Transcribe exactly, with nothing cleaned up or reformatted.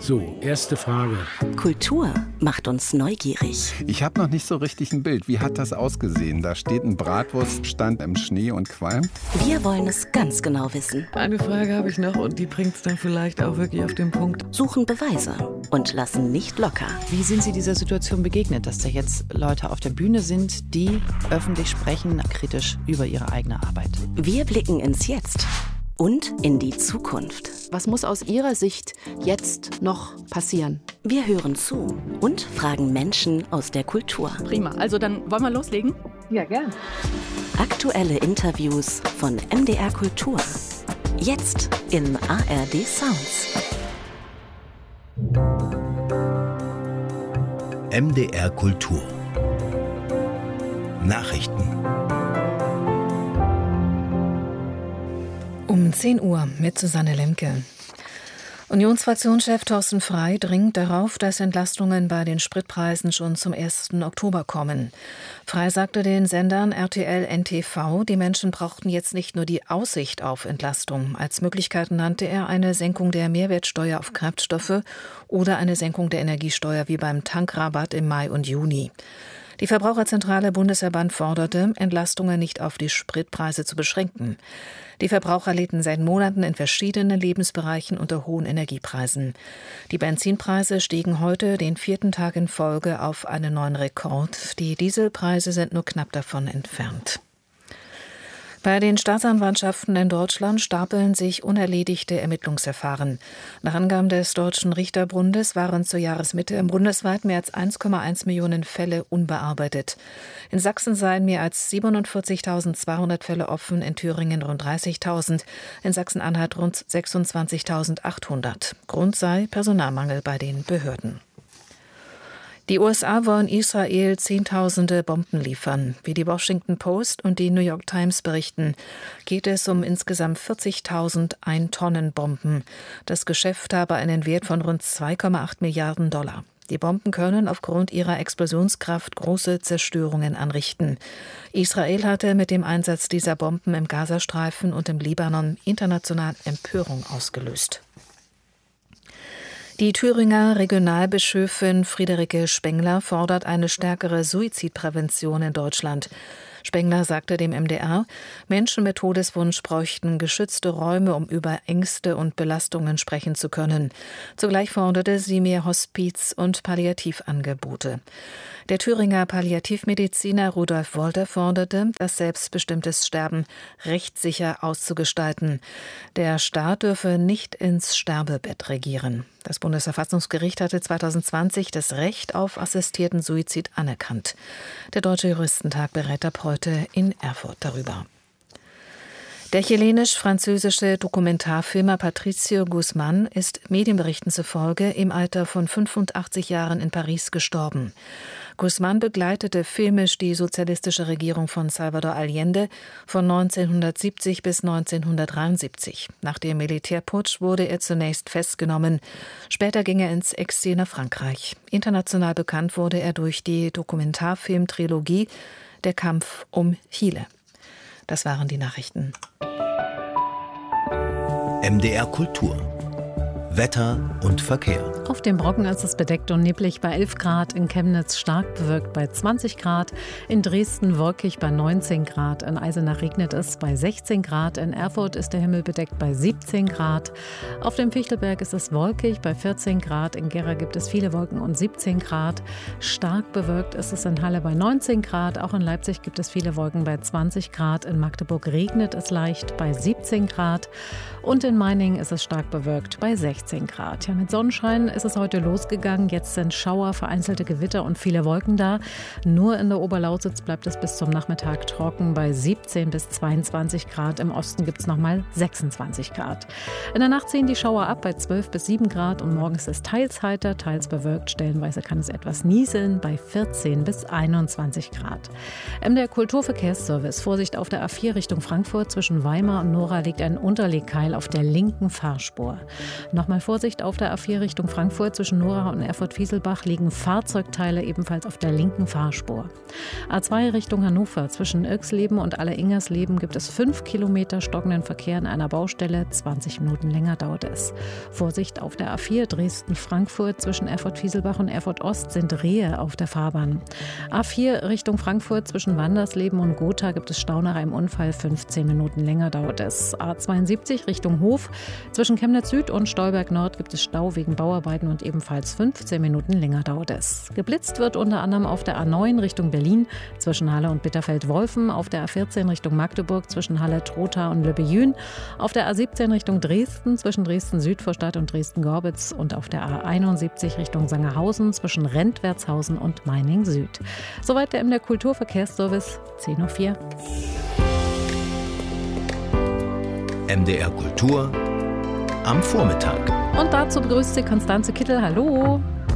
So, erste Frage. Kultur macht uns neugierig. Ich habe noch nicht so richtig ein Bild. Wie hat das ausgesehen? Da steht ein Bratwurststand im Schnee und qualmt. Wir wollen es ganz genau wissen. Eine Frage habe ich noch und die bringt es dann vielleicht auch wirklich auf den Punkt. Suchen Beweise und lassen nicht locker. Wie sind Sie dieser Situation begegnet, dass da jetzt Leute auf der Bühne sind, die öffentlich sprechen, kritisch über ihre eigene Arbeit? Wir blicken ins Jetzt und in die Zukunft. Was muss aus Ihrer Sicht jetzt noch passieren? Wir hören zu und fragen Menschen aus der Kultur. Prima, also dann wollen wir loslegen? Ja, gern. Aktuelle Interviews von M D R Kultur. Jetzt in A R D Sounds. M D R Kultur. Nachrichten. Um zehn Uhr mit Susanne Lemke. Unionsfraktionschef Thorsten Frey dringt darauf, dass Entlastungen bei den Spritpreisen schon zum ersten Oktober kommen. Frey sagte den Sendern R T L N T V, die Menschen brauchten jetzt nicht nur die Aussicht auf Entlastung. Als Möglichkeiten nannte er eine Senkung der Mehrwertsteuer auf Kraftstoffe oder eine Senkung der Energiesteuer wie beim Tankrabatt im Mai und Juni. Die Verbraucherzentrale Bundesverband forderte, Entlastungen nicht auf die Spritpreise zu beschränken. Die Verbraucher litten seit Monaten in verschiedenen Lebensbereichen unter hohen Energiepreisen. Die Benzinpreise stiegen heute den vierten Tag in Folge auf einen neuen Rekord. Die Dieselpreise sind nur knapp davon entfernt. Bei den Staatsanwaltschaften in Deutschland stapeln sich unerledigte Ermittlungsverfahren. Nach Angaben des Deutschen Richterbundes waren zur Jahresmitte bundesweit mehr als eins Komma eins Millionen Fälle unbearbeitet. In Sachsen seien mehr als siebenundvierzigtausendzweihundert Fälle offen, in Thüringen rund dreißigtausend, in Sachsen-Anhalt rund sechsundzwanzigtausendachthundert. Grund sei Personalmangel bei den Behörden. Die U S A wollen Israel Zehntausende Bomben liefern. Wie die Washington Post und die New York Times berichten, geht es um insgesamt vierzigtausend Ein-Tonnen-Bomben. Das Geschäft habe einen Wert von rund zwei Komma acht Milliarden Dollar. Die Bomben können aufgrund ihrer Explosionskraft große Zerstörungen anrichten. Israel hatte mit dem Einsatz dieser Bomben im Gazastreifen und im Libanon international Empörung ausgelöst. Die Thüringer Regionalbischöfin Friederike Spengler fordert eine stärkere Suizidprävention in Deutschland. Spengler sagte dem M D R, Menschen mit Todeswunsch bräuchten geschützte Räume, um über Ängste und Belastungen sprechen zu können. Zugleich forderte sie mehr Hospiz- und Palliativangebote. Der Thüringer Palliativmediziner Rudolf Wolter forderte, das selbstbestimmtes Sterben rechtssicher auszugestalten. Der Staat dürfe nicht ins Sterbebett regieren. Das Bundesverfassungsgericht hatte zweitausendzwanzig das Recht auf assistierten Suizid anerkannt. Der Deutsche Juristentag berät ab heute in Erfurt darüber. Der chilenisch-französische Dokumentarfilmer Patricio Guzmán ist Medienberichten zufolge im Alter von fünfundachtzig Jahren in Paris gestorben. Guzmán begleitete filmisch die sozialistische Regierung von Salvador Allende von neunzehnhundertsiebzig bis neunzehnhundertdreiundsiebzig. Nach dem Militärputsch wurde er zunächst festgenommen. Später ging er ins Exil nach Frankreich. International bekannt wurde er durch die Dokumentarfilm-Trilogie Der Kampf um Chile. Das waren die Nachrichten. M D R Kultur. Wetter und Verkehr. Auf dem Brocken ist es bedeckt und neblig bei elf Grad, in Chemnitz stark bewölkt bei zwanzig Grad, in Dresden wolkig bei neunzehn Grad, in Eisenach regnet es bei sechzehn Grad, in Erfurt ist der Himmel bedeckt bei siebzehn Grad, auf dem Fichtelberg ist es wolkig bei vierzehn Grad, in Gera gibt es viele Wolken und siebzehn Grad, stark bewölkt ist es in Halle bei neunzehn Grad, auch in Leipzig gibt es viele Wolken bei zwanzig Grad, in Magdeburg regnet es leicht bei siebzehn Grad und in Meiningen ist es stark bewölkt bei sechzehn Grad. Ja, mit Sonnenschein ist es heute losgegangen. Jetzt sind Schauer, vereinzelte Gewitter und viele Wolken da. Nur in der Oberlausitz bleibt es bis zum Nachmittag trocken bei siebzehn bis zweiundzwanzig Grad. Im Osten gibt es nochmal sechsundzwanzig Grad. In der Nacht ziehen die Schauer ab bei zwölf bis sieben Grad und morgens ist es teils heiter, teils bewölkt. Stellenweise kann es etwas nieseln bei vierzehn bis einundzwanzig Grad. M D R Kulturverkehrsservice. Vorsicht auf der A vier Richtung Frankfurt. Zwischen Weimar und Nora liegt ein Unterlegkeil auf der linken Fahrspur. Nochmal Erstmal Vorsicht auf der A vier Richtung Frankfurt. Zwischen Nora und Erfurt-Fieselbach liegen Fahrzeugteile ebenfalls auf der linken Fahrspur. A zwei Richtung Hannover. Zwischen Irxleben und Alleingersleben gibt es fünf Kilometer stockenden Verkehr an einer Baustelle. zwanzig Minuten länger dauert es. Vorsicht auf der A vier Dresden-Frankfurt. Zwischen Erfurt-Fieselbach und Erfurt-Ost sind Rehe auf der Fahrbahn. A vier Richtung Frankfurt. Zwischen Wandersleben und Gotha gibt es Stau nach einem Unfall. fünfzehn Minuten länger dauert es. A zweiundsiebzig Richtung Hof. Zwischen Chemnitz Süd und Stolberg Nord gibt es Stau wegen Bauarbeiten und ebenfalls fünfzehn Minuten länger dauert es. Geblitzt wird unter anderem auf der A neun Richtung Berlin. Zwischen Halle und Bitterfeld-Wolfen. Auf der A vierzehn Richtung Magdeburg. Zwischen Halle, Trotha und Lübbejün. Auf der A siebzehn Richtung Dresden. Zwischen Dresden-Südvorstadt und Dresden-Gorbitz. Und auf der A einundsiebzig Richtung Sangerhausen. Zwischen Rentwertshausen und Meining Süd. Soweit der M D R Kulturverkehrsservice. zehn Uhr vier. M D R Kultur am Vormittag. Und dazu begrüßt sie Konstanze Kittel. Hallo.